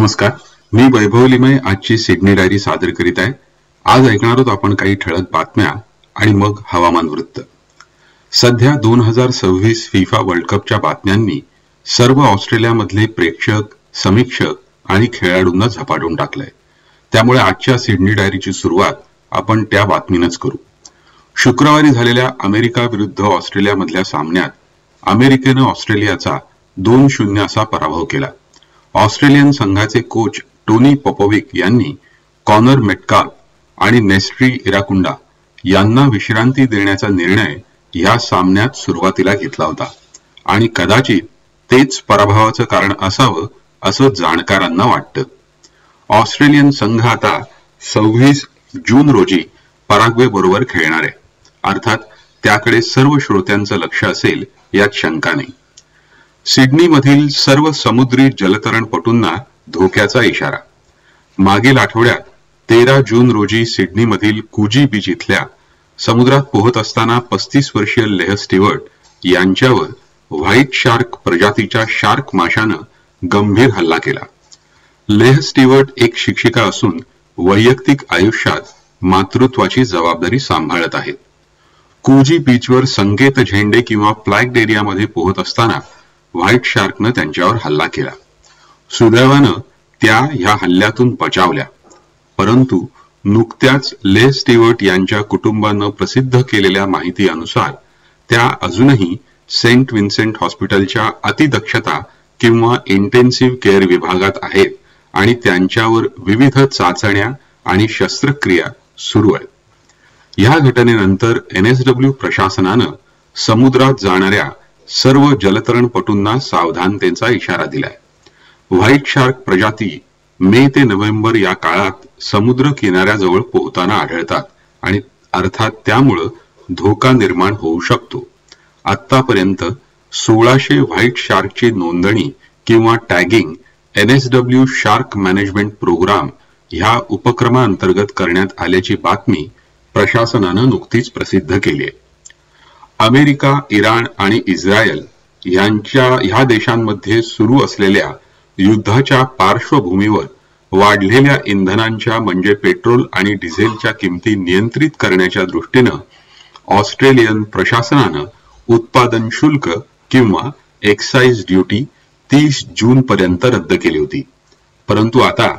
नमस्कार, मी वैभव लिमये आजची Sydney diary सादर करीत आहे। आज ऐकणार आहोत आपण काही ठळक बातम्या आणि मग हवामान वृत्त। सध्या 2026 फिफा वर्ल्ड कपच्या बातम्यांनी सर्व ऑस्ट्रेलियामधले प्रेक्षक, समीक्षक आणि खेळाडूंना झपाटून टाकलंय। त्यामुळे आजच्या सिडनी डायरीची सुरुवात आपण त्या बातमीनच करू। शुक्रवारी झालेल्या अमेरिका विरुद्ध ऑस्ट्रेलियामधल्या सामन्यात अमेरिकेनं ऑस्ट्रेलियाचा 2-0 असा पराभव केला। ऑस्ट्रेलियन संघाचे कोच टोनी पोपोविक यांनी कॉनर मेटकाल्फ आणि नेस्ट्री इराकुंडा यांना विश्रांती देण्याचा निर्णय या सामन्यात सुरुवातीला घेतला होता आणि कदाचित तेच पराभवाचं कारण असावं असं जाणकारांना वाटतं। ऑस्ट्रेलियन संघ आता 26 जून रोजी पराग्वे बरोबर खेळणार आहे। अर्थात त्याकडे सर्व श्रोत्यांचं लक्ष असेल यात शंका नाही। सिडनीमधील सर्व समुद्री जलतरणपटूंना धोक्याचा इशारा। मागील आठवड्यात 13 जून रोजी सिडनीमधील कुजी बीच इथल्या समुद्रात पोहत असताना 35 वर्षीय लेह स्टीवर्ट यांच्यावर व्हाईट शार्क प्रजातीच्या शार्क माशानं गंभीर हल्ला केला। लेह स्टीवर्ट एक शिक्षिका असून वैयक्तिक आयुष्यात मातृत्वाची जबाबदारी सांभाळत आहेत। कुजी बीचवर संकेत झेंडे किंवा फ्लॅग्ड एरियामध्ये पोहत असताना व्हाईट शार्कनं त्यांच्यावर हल्ला केला। सुदैवानं त्या ह्या हल्ल्यातून बचावल्या, परंतु नुकत्याच लेह स्टीवर्ट यांच्या कुटुंबानं प्रसिद्ध केलेल्या माहितीनुसार त्या अजूनही सेंट विन्सेंट हॉस्पिटलच्या अतिदक्षता किंवा इंटेन्सिव्ह केअर विभागात आहेत आणि त्यांच्यावर विविध चाचण्या आणि शस्त्रक्रिया सुरू आहेत। या घटनेनंतर NSW प्रशासनानं समुद्रात जाणाऱ्या सर्व जलतरणपटूंना सावधानतेचा इशारा दिलाय। व्हाईट शार्क प्रजाती मे ते नोव्हेंबर या काळात समुद्र किनाऱ्याजवळ पोहताना आढळतात आणि अर्थात त्यामुळे धोका निर्माण होऊ शकतो। आतापर्यंत 1600 व्हाईट शार्कची नोंदणी किंवा tagging NSW shark management programme ह्या उपक्रमाअंतर्गत करण्यात आल्याची बातमी प्रशासनानं नुकतीच प्रसिद्ध केली आहे। अमेरिका, इराण आणि इस्रायल ह्या देशांमध्ये सुरू असलेल्या युद्धाच्या पार्श्वभूमीवर वाढलेल्या इंधनांच्या म्हणजे पेट्रोल आणि डिझेलच्या किमती नियंत्रित करण्याच्या दृष्टीनं ऑस्ट्रेलियन प्रशासनानं उत्पादन शुल्क किंवा एक्साइज ड्युटी 30 जून पर्यंत रद्द केली होती। परंतु आता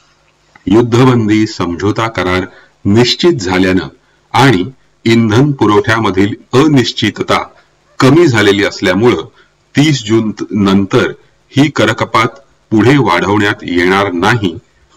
युद्धबंदी समझोता करार निश्चित झाल्यानं आणि इंधन पुरवठ्यामधील अनिश्चितता कमी झालेली असल्यामुळे 30 जून नंतर ही करकपात पुढे वाढवण्यात येणार नाही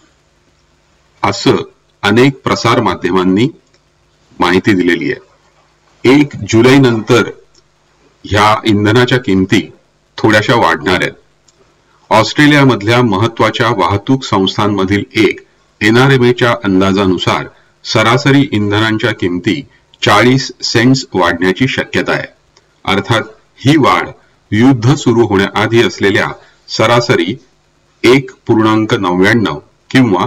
असं अनेक प्रसार माध्यमांनी माहिती दिलेली आहे। 1 जुलै नंतर ह्या इंधनाच्या किमती थोड्याशा वाढणार आहेत। ऑस्ट्रेलियामधल्या महत्वाच्या वाहतूक संस्थांमधील एक NRMA अंदाजानुसार सरासरी इंधनांच्या किमती 40 सेंट्स वाढण्याची शक्यता आहे। अर्थात ही वाढ युद्ध सुरू होण्याआधी असलेल्या सरासरी 1.99 किंवा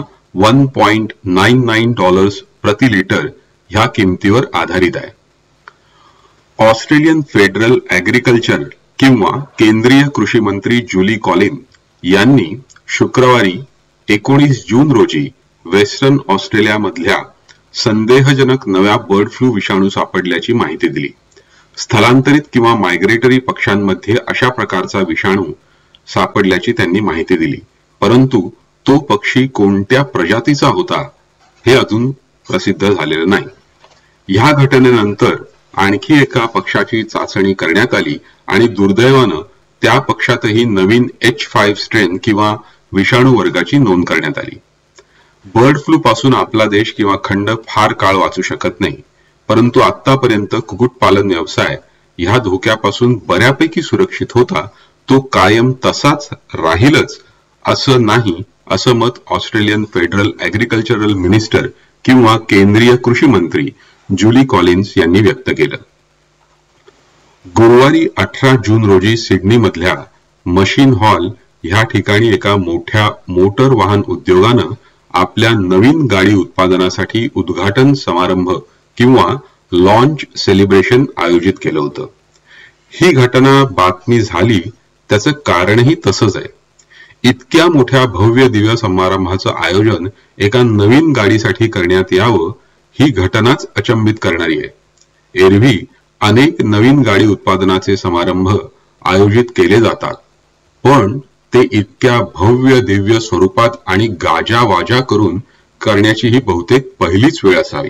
$1.99 प्रति लिटर ह्या किमतीवर आधारित आहे। ऑस्ट्रेलियन फेडरल ॲग्रिकल्चर किंवा केंद्रीय कृषी मंत्री जुली कॉलिन यांनी शुक्रवारी 19 जून रोजी वेस्टर्न ऑस्ट्रेलियामधल्या संदेहजनक नव्या बर्ड फ्लू विषाणू सापडल्याची माहिती दिली। स्थलांतरित किंवा मायग्रेटरी पक्ष्यांमध्ये अशा प्रकारचा विषाणू सापडल्याची त्यांनी माहिती दिली, परंतु तो पक्षी कोणत्या प्रजातीचा होता हे अजून प्रसिद्ध झालेलं नाही। ह्या घटनेनंतर आणखी एका पक्षाची चाचणी करण्यात आली आणि दुर्दैवानं त्या पक्षातही नवीन H5 स्ट्रेन किंवा विषाणू वर्गाची नोंद करण्यात आली। बर्ड फ्लू पासून आपला देश किंवा खंड फार काळ वाचू शकत नाही, परंतु आतापर्यंत कुक्कुटपालन व्यवसाय ह्या धोक्यापासून बऱ्यापैकी सुरक्षित होता, तो कायम तसाच राहीलच असं नाही असं मत ऑस्ट्रेलियन फेडरल ॲग्रिकल्चरल मिनिस्टर किंवा केंद्रीय कृषी मंत्री जुली कॉलिन्स यांनी व्यक्त केलं। गुरुवारी 18 जून रोजी सिडनीमधल्या मशीन हॉल ह्या ठिकाणी एका मोठ्या मोटर वाहन उद्योगानं आपल्या नवीन गाडी उत्पादनासाठी उद्घाटन समारंभ किंवा लॉन्च सेलिब्रेशन आयोजित केलं होतं। ही घटना बातमी झाली त्याचं कारणही तसंच आहे। इतक्या मोठ्या भव्य दिव्य समारंभाचं आयोजन एका नवीन गाडीसाठी करण्यात यावं ही घटनाच अचंबित करणारी आहे. एरवी अनेक नवीन गाडी उत्पादनाचे समारंभ आयोजित केले जातात, पण ते इतक्या भव्य दिव्य स्वरूपात आणि गाजावाजा करून करण्याची ही बहुतेक पहिलीच वेळ असावी.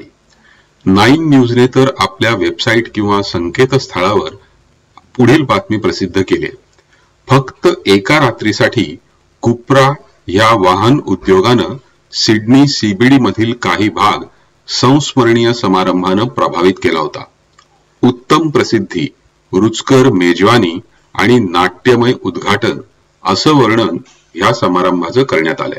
9 न्यूजने तर आपल्या वेबसाईट किंवा संकेतस्थळावर पुढील बातमी प्रसिद्ध केली. फक्त एका रात्रीसाठी कुप्रा या वाहन उद्योगानं सिडनी सीबीडी मधील काही भाग संस्मरणीय समारंभानं प्रभावित केला होता. उत्तम प्रसिद्धी, रुचकर मेजवानी आणि नाट्यमय उद्घाटन असं वर्णन या समारंभाचं करण्यात आलंय.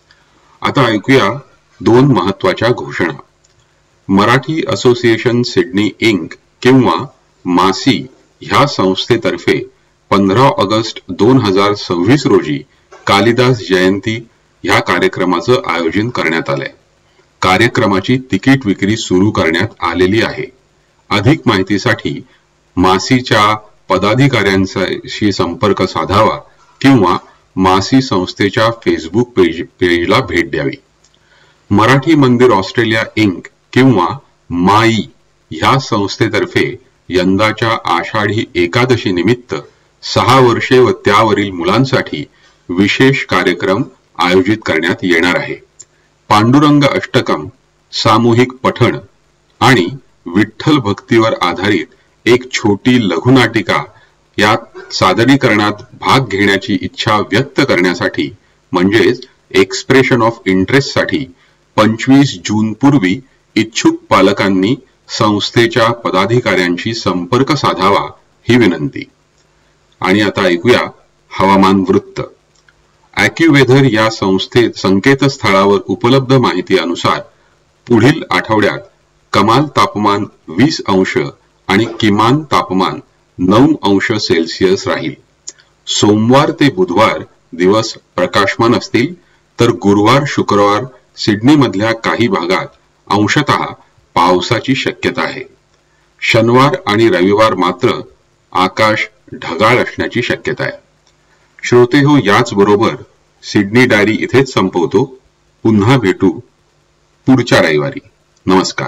आता ऐकूया 2 महत्वाच्या घोषणा. मराठी असोसिएशन सिडनी इंक किंवा मासी ह्या संस्थेतर्फे 15 ऑगस्ट 2026 रोजी कालिदास जयंती ह्या कार्यक्रमाचं आयोजन करण्यात आलंय. कार्यक्रमाची तिकीट विक्री सुरू करण्यात आलेली आहे. अधिक माहितीसाठी मासीच्या पदाधिकाऱ्यांशी संपर्क साधावा किंवा मासी संस्थेच्या फेसबुक पेजला भेट द्यावी. मराठी मंदिर ऑस्ट्रेलिया इंक किंवा माई ह्या संस्थेतर्फे यंदाच्या आषाढी एकादशी निमित्त 6 वर्षे व त्यावरील मुलांसाठी विशेष कार्यक्रम आयोजित करण्यात येणार आहे. पांडुरंग अष्टकम, सामूहिक पठण आणि विठ्ठल भक्तीवर आधारित एक छोटी लघुनाटिका या सादरीकरणात भाग घेण्याची इच्छा व्यक्त करण्यासाठी म्हणजेच एक्सप्रेशन ऑफ इंटरेस्टसाठी 25 जून पूर्वी इच्छुक पालकांनी संस्थेच्या पदाधिकाऱ्यांशी संपर्क साधावा ही विनंती. आणि आता ऐकूया हवामान वृत्त. ॲक्युवेदर या संकेतस्थळावर उपलब्ध माहिती अनुसार पुढील आठवड्यात कमाल तापमान 20 अंश आणि किमान तापमान 9 अंश सेल्सिअस राहील. सोमवार ते बुधवार दिवस प्रकाशमान असतील, तर गुरुवार शुक्रवार सिडनी मधल्या काही भागात अंशतः पावसाची शक्यता आहे. शनिवार आणि रविवार मात्र आकाश ढगाळ असण्याची शक्यता आहे. श्रोतेहो, याच बरोबर सिडनी डायरी इथेच संपवतो. पुन्हा भेटू पुढच्या रविवारी. नमस्कार.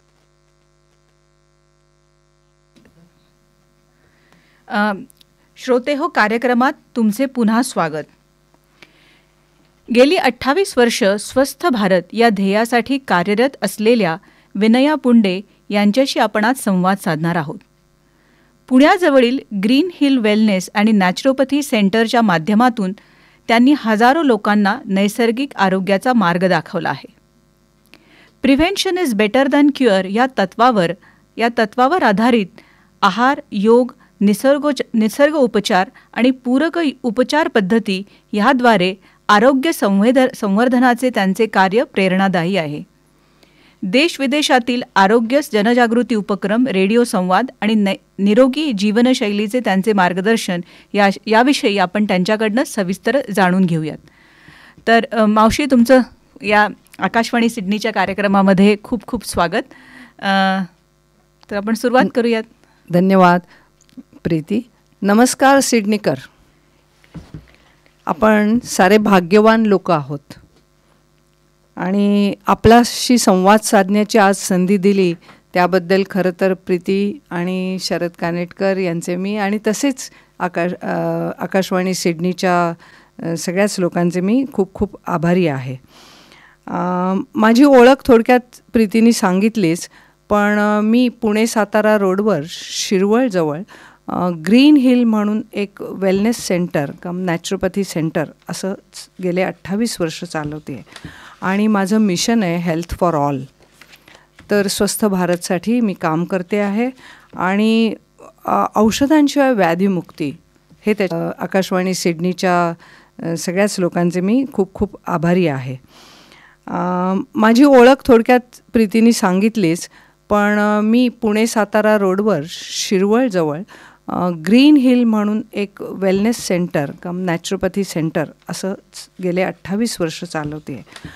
श्रोतेहो, कार्यक्रमात तुमचे पुन्हा स्वागत. गेली 28 वर्ष स्वस्थ भारत या ध्येयासाठी कार्यरत असलेल्या विनया पुंडे यांच्याशी आपण आज संवाद साधणार आहोत. पुण्याजवळील ग्रीन हिल वेलनेस आणि नॅचरोपॅथी सेंटरच्या माध्यमातून त्यांनी हजारो लोकांना नैसर्गिक आरोग्याचा मार्ग दाखवला आहे. Prevention is better than cure या तत्वावर आधारित आहार, योग, निसर्ग उपचार आणि पूरक उपचार पद्धती ह्याद्वारे आरोग्य संवर्धनाचे त्यांचे कार्य प्रेरणादायी आहे. देश-विदेशातील आरोग्य जनजागृती उपक्रम, रेडिओ संवाद आणि निरोगी जीवनशैलीचे त्यांचे मार्गदर्शन याविषयी आपण त्यांच्याकडनं सविस्तर जाणून घेऊयात. तर मावशी, तुमचं या आकाशवाणी सिडनीच्या कार्यक्रमामध्ये खूप खूप स्वागत. तर आपण सुरुवात करूयात. धन्यवाद प्रीती. नमस्कार सिडनीकर. आपण सारे भाग्यवान लोक आहोत आणि आपल्याशी संवाद साधण्याची आज संधी दिली त्याबद्दल खरं तर प्रीती आणि शरद कानेटकर यांचे मी आणि तसेच आकाशवाणी सिडनीच्या सगळ्याच लोकांचे मी खूप खूप आभारी आहे. माझी ओळख थोडक्यात प्रीतीने सांगितलीच, पण मी पुणे सातारा रोडवर शिरवळजवळ ग्रीन हिल म्हणून एक वेलनेस सेंटर कम नॅचरोपॅथी सेंटर असं गेले 28 वर्ष चालवते आणि माझं मिशन आहे हेल्थ फॉर ऑल. तर स्वस्थ भारतसाठी मी काम करते आहे आणि औषधांशिवाय व्याधीमुक्ती हे त्या आकाशवाणी सिडनीच्या सगळ्याच लोकांचे मी खूप खूप आभारी आहे. माझी ओळख थोडक्यात प्रीतीने सांगितलीच, पण मी पुणे सातारा रोडवर शिरवळजवळ ग्रीन हिल म्हणून एक वेलनेस सेंटर कम नॅचरोपॅथी सेंटर असं गेले 28 वर्ष चालवते